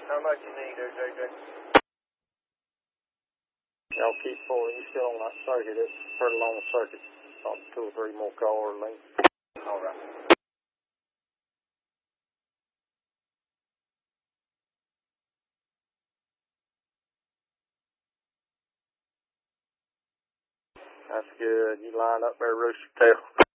How much you need there, JJ? Y'all keep pulling. You still on that circuit. It's a pretty long circuit. About 2 or 3 more car lengths. All right. That's good. You line up there, roost your tail.